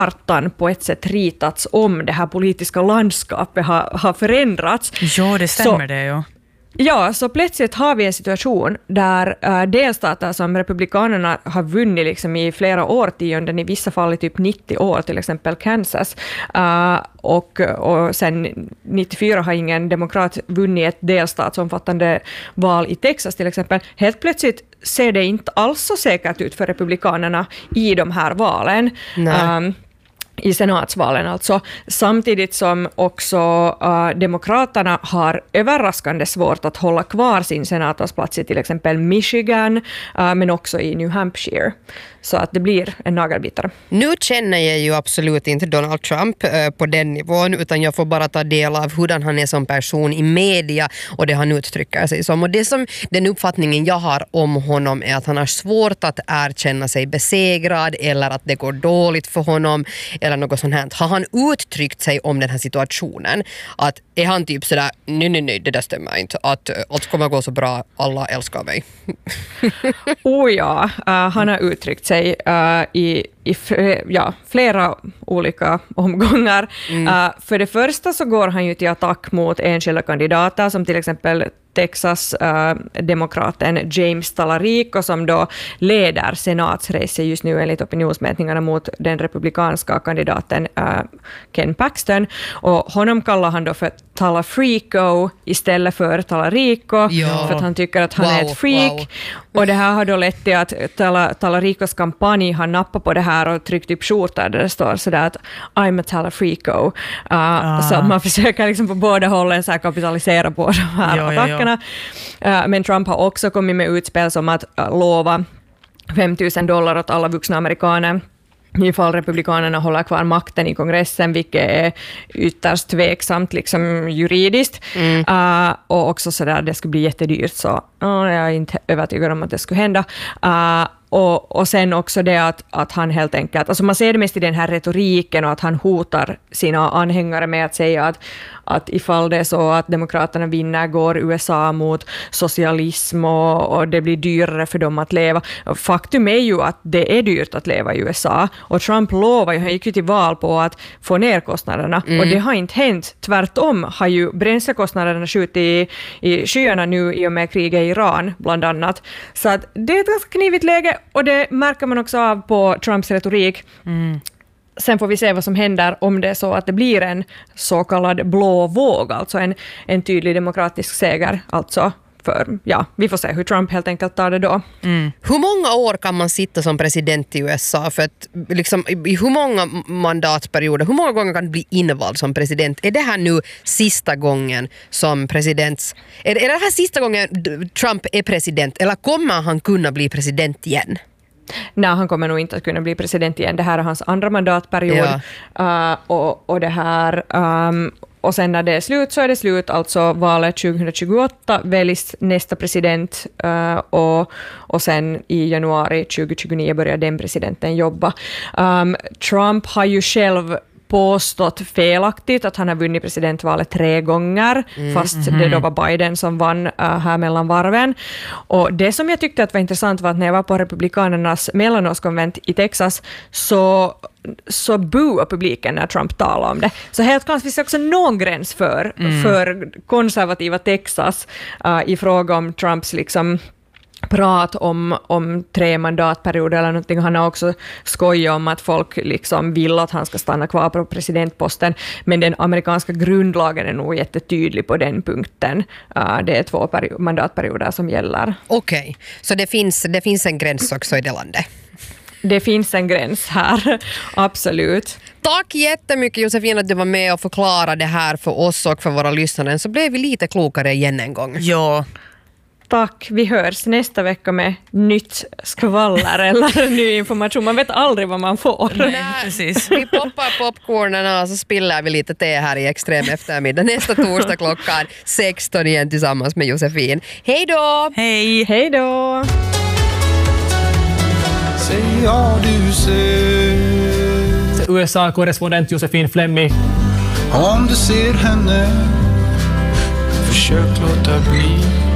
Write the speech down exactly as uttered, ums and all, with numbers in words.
kartan på ett sätt ritats om, det här politiska landskapet har, har förändrats. Ja, det stämmer så, det ju. Ja, så plötsligt har vi en situation där äh, delstater som republikanerna har vunnit liksom i flera årtionden, i vissa fall i typ nittio år, till exempel Kansas, äh, och, och sen nittiofyra har ingen demokrat vunnit ett delstatsomfattande val i Texas till exempel. Helt plötsligt ser det inte alls så säkert ut för republikanerna i de här valen. Um, i senatsvalen alltså, samtidigt som också uh, demokraterna har överraskande svårt att hålla kvar sin senatsplats i till exempel Michigan, uh, men också i New Hampshire. Så att det blir en nagelbitare. Nu känner jag ju absolut inte Donald Trump eh, på den nivån, utan jag får bara ta del av hur han är som person i media och det han uttrycker sig som. Och det som, den uppfattningen jag har om honom är att han har svårt att erkänna sig besegrad eller att det går dåligt för honom eller något sånt här. Har han uttryckt sig om den här situationen? Att är han typ sådär, nej, nej, nej, det där stämmer inte. Att allt kommer gå så bra, alla älskar mig. Oh ja, uh, han har uttryckt sig uh, i, i f- ja, flera olika omgångar. Mm. Uh, för det första så går han ju till attack mot enskilda kandidater som till exempel Texas-demokraten uh, James Talarico som då leder senatsracet just nu enligt opinionsmätningarna mot den republikanska kandidaten uh, Ken Paxton. Och honom kallar han då för Talafrico istället för Talarico, ja. för att han tycker att han wow, är ett freak. Wow. Och det här har då lett till att Tal- Talaricos kampanj har nappat på det här och tryckt upp skjortor där det står sådär att I'm a Talafrico. Uh, ah. Så att man försöker liksom på båda hållen så här kapitalisera på de här jo, attackerna. Jo, jo. Uh, men Trump har också kommit med utspel som att uh, lova fem tusen dollar åt alla vuxna amerikaner ifall republikanerna håller kvar makten i kongressen, vilket är ytterst tveksamt liksom juridiskt. Mm. Uh, och också så där det skulle bli jättedyrt, så uh, jag är inte övertygad om att det skulle hända. Uh, och, och sen också det att, att han helt enkelt, alltså man ser det mest i den här retoriken och att han hotar sina anhängare med att säga att, att ifall det är så att demokraterna vinner går U S A mot socialism och, och det blir dyrare för dem att leva. Faktum är ju att det är dyrt att leva i U S A och Trump lovar ju, han gick ju till val på att få ner kostnaderna mm. och det har inte hänt. Tvärtom har ju bränslekostnaderna skjutit i, i skyarna nu i och med kriget i Iran bland annat. Så att det är ett ganska knivigt läge och det märker man också av på Trumps retorik. Mm. Sen får vi se vad som händer om det är så att det blir en så kallad blå våg, alltså en, en tydlig demokratisk seger. Alltså för, ja, vi får se hur Trump helt enkelt tar det då. Mm. Hur många år kan man sitta som president i U S A? För att, liksom, i hur många mandatperioder, hur många gånger kan du bli invald som president? Är det här nu sista gången som president? Är det, är det här sista gången Trump är president? Eller kommer han kunna bli president igen? Nej, han kommer nog inte att kunna bli president igen. Det här är hans andra mandatperiod. Ja. Uh, och, och det här... Um, och sen när det är slut så är det slut. Alltså valet tjugohundratjugoåtta väljs nästa president uh, och, och sen i januari tjugohundratjugonio börjar den presidenten jobba. Um, Trump har ju själv påstått felaktigt att han har vunnit presidentvalet tre gånger, mm. fast mm-hmm. det då var Biden som vann uh, här mellan varven. Och det som jag tyckte att var intressant var att när jag var på republikanernas mellanårskonvent i Texas så så buade publiken när Trump talade om det. Så helt klart finns det också någon gräns för, mm. för konservativa Texas uh, i fråga om Trumps liksom prat om, om tre mandatperioder eller någonting. Han har också skojat om att folk liksom vill att han ska stanna kvar på presidentposten, men den amerikanska grundlagen är nog jättetydlig på den punkten. Uh, det är två peri- mandatperioder som gäller. Okej, okay. Så det finns, det finns en gräns också i det landet? Det finns en gräns här, absolut. Tack jättemycket Josefin att du var med och förklarade det här för oss och för våra lyssnare, så blev vi lite klokare igen en gång. Ja. Tack, vi hörs nästa vecka med nytt skvaller eller ny information. Man vet aldrig vad man får. Nej, precis. Vi poppar popcornen och så spiller vi lite te här i extrem eftermiddag nästa torsdag klockan sexton igen tillsammans med Josefin. Hej då! Hej! Hej då! Säg ja du ser. U S A-korrespondent Josefin Flemmi. Om du ser henne, försök låta bli.